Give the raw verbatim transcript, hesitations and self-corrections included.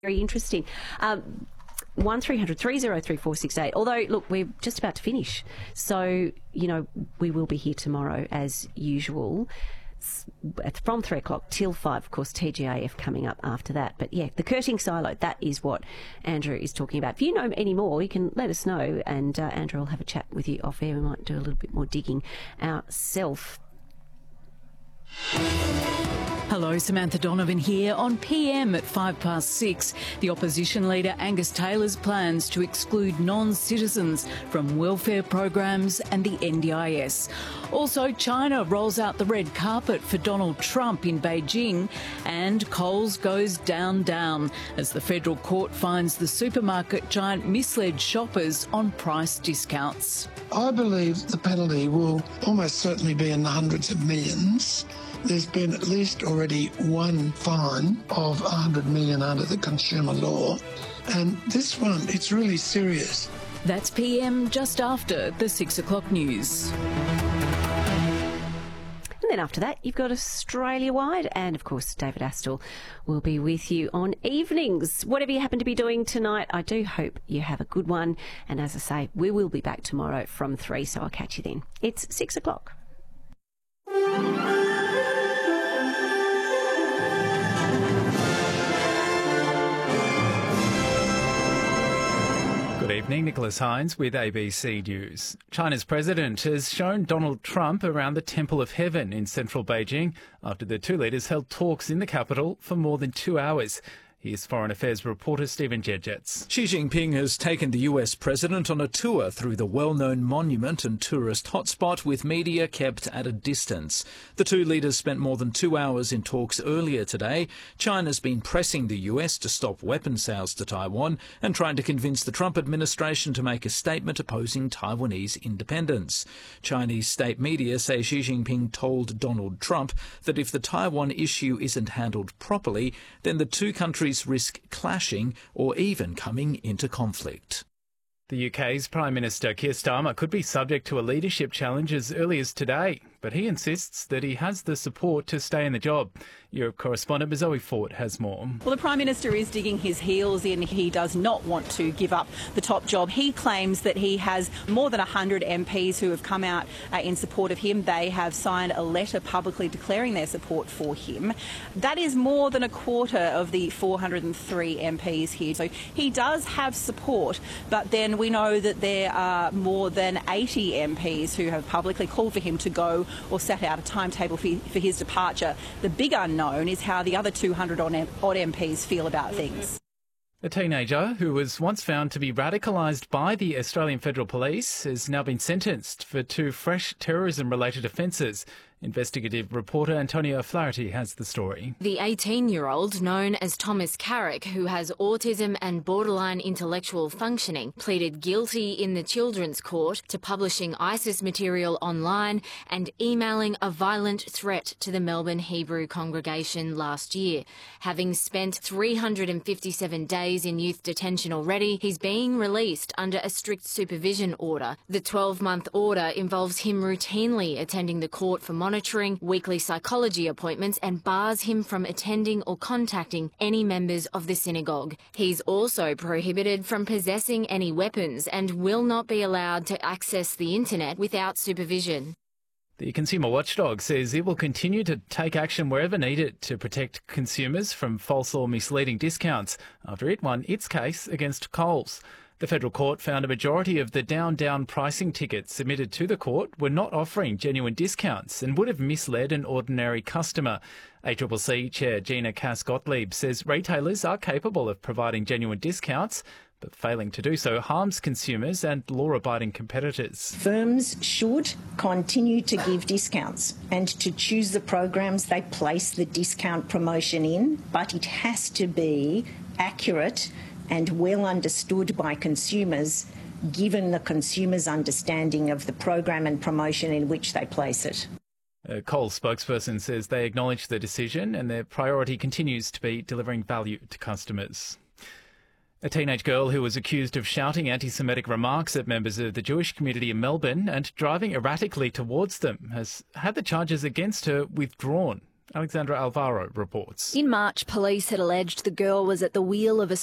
Very interesting. Um, one three hundred three oh three four six eight. Although, look, we're just about to finish. So, you know, we will be here tomorrow as usual from three o'clock till five. Of course, T G A F coming up after that. But, yeah, the Kerting silo, that is what Andrew is talking about. If you know any more, you can let us know, and uh, Andrew will have a chat with you off air. We might do a little bit more digging ourselves. Hello, Samantha Donovan here. On P M at five past six, the opposition leader Angus Taylor's plans to exclude non-citizens from welfare programs and the N D I S. Also, China rolls out the red carpet for Donald Trump in Beijing, and Coles goes down, down as the federal court finds the supermarket giant misled shoppers on price discounts. I believe the penalty will almost certainly be in the hundreds of millions. There's been at least already one fine of one hundred million under the consumer law. And this one, it's really serious. That's P M just after the six o'clock news. And then after that, you've got Australia-wide. And, of course, David Astle will be with you on evenings. Whatever you happen to be doing tonight, I do hope you have a good one. And as I say, we will be back tomorrow from three, so I'll catch you then. It's six o'clock. Good evening, Nicholas Hines with A B C News. China's president has shown Donald Trump around the Temple of Heaven in central Beijing after the two leaders held talks in the capital for more than two hours. Here's Foreign Affairs reporter Stephen Jedgetz. Xi Jinping has taken the U S president on a tour through the well-known monument and tourist hotspot, with media kept at a distance. The two leaders spent more than two hours in talks earlier today. China's been pressing the U S to stop weapon sales to Taiwan and trying to convince the Trump administration to make a statement opposing Taiwanese independence. Chinese state media say Xi Jinping told Donald Trump that if the Taiwan issue isn't handled properly, then the two countries risk clashing or even coming into conflict. The U K's Prime Minister Keir Starmer could be subject to a leadership challenge as early as today, but he insists that he has the support to stay in the job. Europe correspondent Zoe Fort has more. Well, the Prime Minister is digging his heels in. He does not want to give up the top job. He claims that he has more than one hundred M Ps who have come out uh, in support of him. They have signed a letter publicly declaring their support for him. That is more than a quarter of the four hundred three M Ps here. So he does have support, but then we know that there are more than eighty M Ps who have publicly called for him to go or set out a timetable for, for his departure. The big unknown is how the other two hundred odd M Ps feel about things. A teenager who was once found to be radicalised by the Australian Federal Police has now been sentenced for two fresh terrorism-related offences. Investigative reporter Antonia Flaherty has the story. The eighteen-year-old, known as Thomas Carrick, who has autism and borderline intellectual functioning, pleaded guilty in the Children's Court to publishing ISIS material online and emailing a violent threat to the Melbourne Hebrew congregation last year. Having spent three hundred fifty-seven days in youth detention already, he's being released under a strict supervision order. The twelve-month order involves him routinely attending the court for monitoring monitoring, weekly psychology appointments, and bars him from attending or contacting any members of the synagogue. He's also prohibited from possessing any weapons and will not be allowed to access the internet without supervision. The Consumer Watchdog says it will continue to take action wherever needed to protect consumers from false or misleading discounts after it won its case against Coles. The federal court found a majority of the down-down pricing tickets submitted to the court were not offering genuine discounts and would have misled an ordinary customer. A C C C Chair Gina Cass-Gottlieb says retailers are capable of providing genuine discounts, but failing to do so harms consumers and law-abiding competitors. Firms should continue to give discounts and to choose the programs they place the discount promotion in, but it has to be accurate and well understood by consumers, given the consumer's understanding of the program and promotion in which they place it. A Coles spokesperson says they acknowledge the decision and their priority continues to be delivering value to customers. A teenage girl who was accused of shouting anti-Semitic remarks at members of the Jewish community in Melbourne and driving erratically towards them has had the charges against her withdrawn. Alexandra Alvaro reports. In March, police had alleged the girl was at the wheel of a